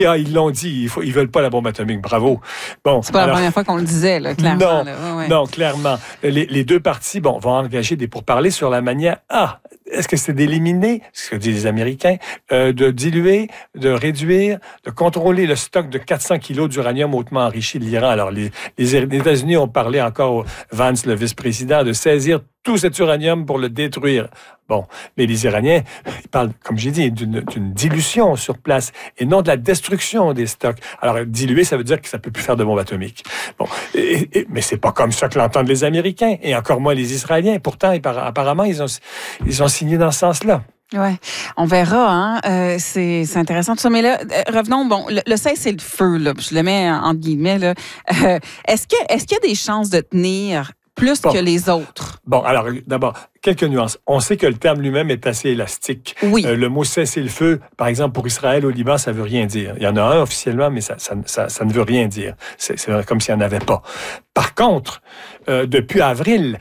Ah, ils l'ont dit, ils veulent pas la bombe atomique. Bravo. Bon, c'est pas la première fois qu'on le disait, là, clairement. Non, clairement. Les deux parties vont engager des pourparlers sur la manière. Est-ce que c'est d'éliminer, ce que disent les Américains, de diluer, de réduire, de contrôler le stock de 400 kilos d'uranium hautement enrichi de l'Iran? Alors, les États-Unis ont parlé encore, Vance, le vice-président, de saisir tout cet uranium pour le détruire. Bon, mais les Iraniens, ils parlent, comme j'ai dit, d'une dilution sur place et non de la destruction des stocks. Alors, diluer, ça veut dire que ça peut plus faire de bombe atomique. Bon, mais c'est pas comme ça que l'entendent les Américains et encore moins les Israéliens. Pourtant, apparemment, ils ont signé dans ce sens-là. Oui, on verra. C'est intéressant tout ça. Mais là, revenons. Bon, le cessez-le-feu, là, je le mets entre guillemets. Là, est-ce qu'il y a des chances de tenir plus que les autres? Bon, alors, d'abord, quelques nuances. On sait que le terme lui-même est assez élastique. Oui. Le mot cessez-le-feu, par exemple, pour Israël au Liban, ça veut rien dire. Il y en a un officiellement, mais ça ne veut rien dire. C'est comme s'il n'y en avait pas. Par contre, depuis avril,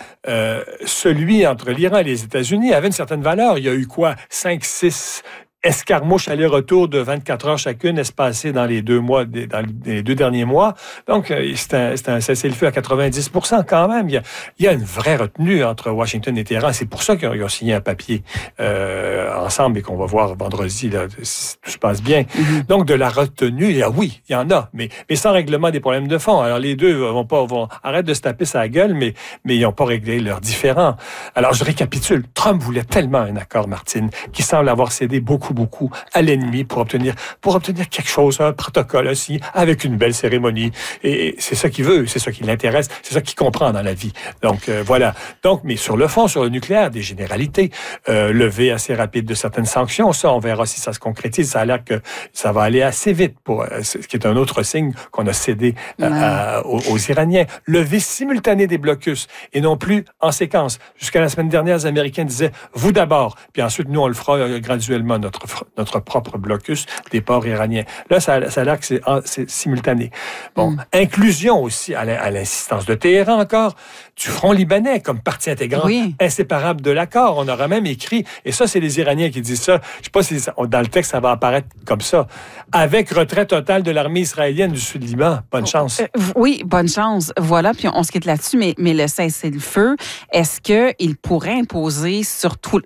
celui entre l'Iran et les États-Unis avait une certaine valeur. Il y a eu quoi? 5, 6 escarmouches aller-retour de 24 heures chacune espacées dans les 2 derniers mois. Donc, c'est un cessez-le-feu à 90% quand même. Il y a une vraie retenue entre Washington et Téhéran. C'est pour ça qu'ils ont signé un papier ensemble et qu'on va voir vendredi, là, si tout se passe bien. Mm-hmm. Donc, de la retenue, oui, il y en a, mais sans règlement des problèmes de fond. Alors, les deux vont arrêter de se taper sa gueule, mais ils n'ont pas réglé leurs différends. Alors, je récapitule. Trump voulait tellement un accord, Martine, qui semble avoir cédé beaucoup à l'ennemi pour obtenir quelque chose, un protocole aussi, avec une belle cérémonie. Et c'est ça qu'il veut, c'est ça qui l'intéresse, c'est ça qu'il comprend dans la vie. Donc, voilà. Donc, mais sur le fond, sur le nucléaire, des généralités, levée assez rapide de certaines sanctions, ça, on verra si ça se concrétise. Ça a l'air que ça va aller assez vite, ce qui est un autre signe qu'on a cédé aux Iraniens. Levée simultanée des blocus, et non plus en séquence. Jusqu'à la semaine dernière, les Américains disaient, vous d'abord, puis ensuite, nous, on le fera graduellement, notre propre blocus des ports iraniens. Là, ça a l'air que c'est simultané. Bon, inclusion aussi, à l'insistance de Téhéran encore, du front libanais comme partie intégrante, inséparable de l'accord. On aura même écrit, et ça, c'est les Iraniens qui disent ça, je sais pas si dans le texte, ça va apparaître comme ça, avec retrait total de l'armée israélienne du Sud-Liban. Bonne chance. Oui, bonne chance. Voilà, puis on se quitte là-dessus, mais le cessez-le-feu, est-ce qu'il pourrait imposer sur tous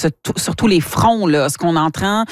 les fronts, là, ce qu'on entend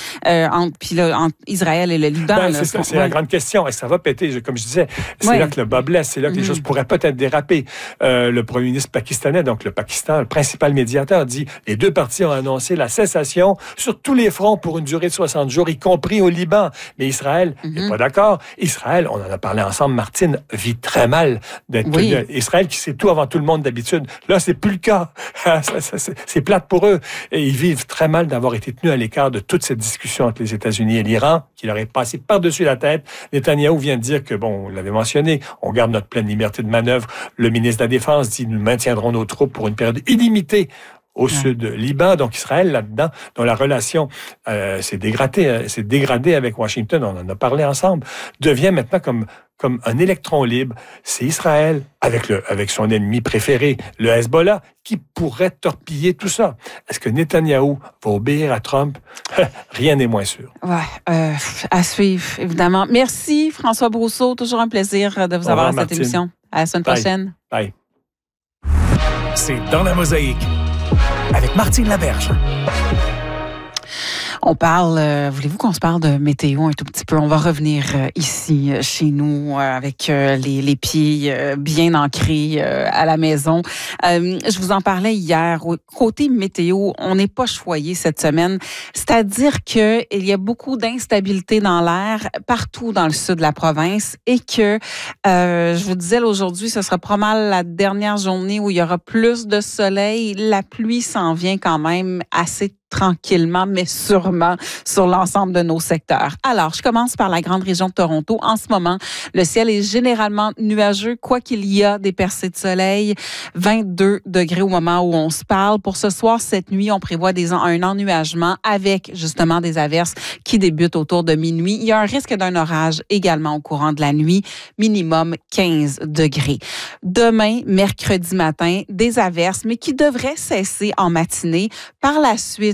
entre Israël et le Liban? C'est la grande question. Et ça va péter, comme je disais. C'est là que le bas blesse. C'est là que les choses pourraient peut-être déraper. Le premier ministre pakistanais, donc le Pakistan, le principal médiateur, dit les deux parties ont annoncé la cessation sur tous les fronts pour une durée de 60 jours, y compris au Liban. Mais Israël n'est pas d'accord. Israël, on en a parlé ensemble, Martine, vit très mal d'être tenu. Israël qui sait tout avant tout le monde d'habitude. Là, c'est plus le cas. C'est plate pour eux. Et ils vivent très mal d'avoir été tenus à l'écart de toute cette discussion entre les États-Unis et l'Iran, qui leur est passé par-dessus la tête. Netanyahou vient de dire que, bon, on l'avait mentionné, on garde notre pleine liberté de manœuvre. Le ministre de la Défense dit, nous maintiendrons nos troupes pour une période illimitée au sud Liban, donc Israël là-dedans, dont la relation s'est dégradée avec Washington, on en a parlé ensemble, devient maintenant comme un électron libre. C'est Israël, avec son ennemi préféré, le Hezbollah, qui pourrait torpiller tout ça. Est-ce que Netanyahou va obéir à Trump? Rien n'est moins sûr. Ouais, à suivre, évidemment. Merci, François Brousseau. Toujours un plaisir de vous avoir à cette émission. À la semaine prochaine. Bye. C'est Dans la Mosaïque, avec Martine Laberge. On parle, voulez-vous qu'on se parle de météo un tout petit peu? On va revenir ici, chez nous, avec les pieds bien ancrés à la maison. Je vous en parlais hier. Côté météo, on n'est pas choyé cette semaine. C'est-à-dire qu'il y a beaucoup d'instabilité dans l'air partout dans le sud de la province et que, je vous disais, aujourd'hui, ce sera pas mal la dernière journée où il y aura plus de soleil. La pluie s'en vient quand même assez tranquillement, mais sûrement sur l'ensemble de nos secteurs. Alors, je commence par la grande région de Toronto. En ce moment, le ciel est généralement nuageux, quoi qu'il y a des percées de soleil. 22 degrés au moment où on se parle. Pour ce soir, cette nuit, on prévoit un ennuagement avec justement des averses qui débutent autour de minuit. Il y a un risque d'un orage également au courant de la nuit, minimum 15 degrés. Demain, mercredi matin, des averses, mais qui devraient cesser en matinée. Par la suite,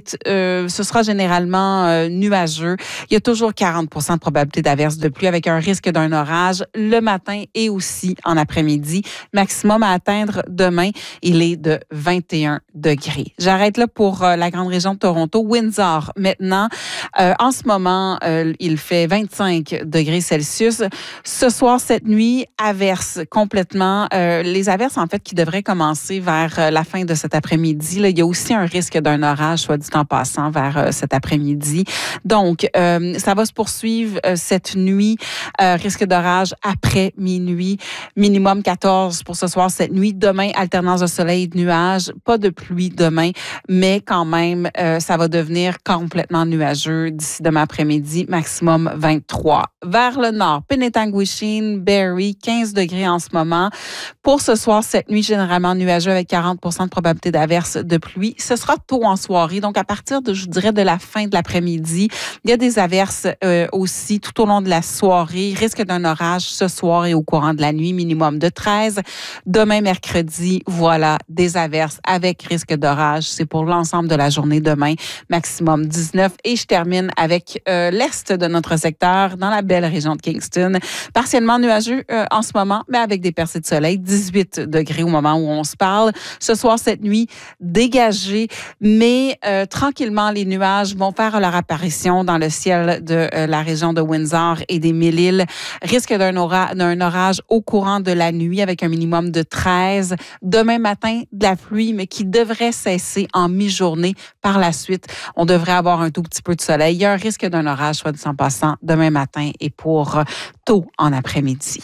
ensuite, ce sera généralement nuageux. Il y a toujours 40 de probabilité d'averse de pluie avec un risque d'un orage le matin et aussi en après-midi. Maximum à atteindre demain, il est de 21 degrés. J'arrête là pour la grande région de Toronto. Windsor, maintenant, en ce moment, il fait 25 degrés Celsius. Ce soir, cette nuit, averse complètement. Les averses, en fait, qui devraient commencer vers la fin de cet après-midi. Là, il y a aussi un risque d'un orage, soit dit en passant, vers cet après-midi. Donc, ça va se poursuivre cette nuit. Risque d'orage après minuit. Minimum 14 pour ce soir, cette nuit. Demain, alternance de soleil et de nuages. Pas de pluie demain, mais quand même, ça va devenir complètement nuageux d'ici demain après-midi. Maximum 23. Vers le nord, Penetanguishene, Barrie, 15 degrés en ce moment. Pour ce soir, cette nuit, généralement nuageux avec 40 de probabilité d'averse de pluie. Ce sera tôt en soirée, donc à partir de, je dirais, de la fin de l'après-midi. Il y a des averses aussi tout au long de la soirée. Risque d'un orage ce soir et au courant de la nuit, minimum de 13. Demain, mercredi, voilà, des averses avec risque d'orage. C'est pour l'ensemble de la journée demain, maximum 19. Et je termine avec l'est de notre secteur, dans la belle région de Kingston. Partiellement nuageux en ce moment, mais avec des percées de soleil, 18 degrés au moment où on se parle. Ce soir, cette nuit, dégagé, mais tranquillement, les nuages vont faire leur apparition dans le ciel de la région de Windsor et des Mille-Îles. Risque d'un orage au courant de la nuit avec un minimum de 13. Demain matin, de la pluie, mais qui devrait cesser en mi-journée. Par la suite, on devrait avoir un tout petit peu de soleil. Il y a un risque d'un orage, soit dit en passant, demain matin et pour tôt en après-midi.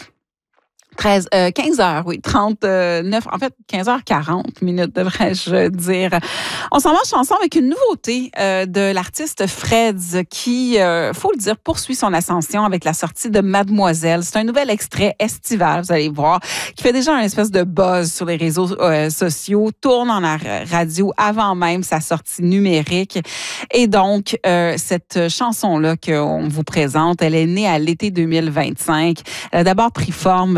15 heures, oui, 39, en fait, 15h40 minutes, devrais-je dire. On s'en va en chanson avec une nouveauté de l'artiste Freds qui, faut le dire, poursuit son ascension avec la sortie de Mademoiselle. C'est un nouvel extrait estival, vous allez voir, qui fait déjà un espèce de buzz sur les réseaux sociaux, tourne en radio avant même sa sortie numérique. Et donc, cette chanson-là qu'on vous présente, elle est née à l'été 2025. Elle a d'abord pris forme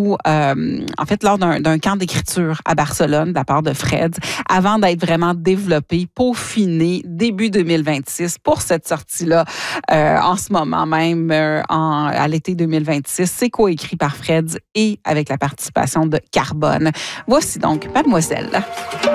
en fait, lors d'un camp d'écriture à Barcelone de la part de Freds, avant d'être vraiment développé, peaufiné début 2026 pour cette sortie-là. En ce moment même, à l'été 2026, c'est coécrit par Freds et avec la participation de Carbone. Voici donc Mademoiselle.